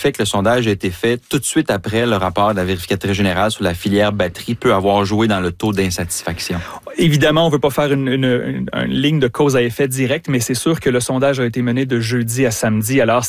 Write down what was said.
fait que le sondage a été fait tout de suite après le rapport de la vérificatrice générale sur la filière batterie peut avoir joué dans le taux d'insatisfaction? Évidemment, on ne veut pas faire une ligne de cause à effet direct, mais c'est sûr que le sondage a été mené de jeudi à samedi. Alors,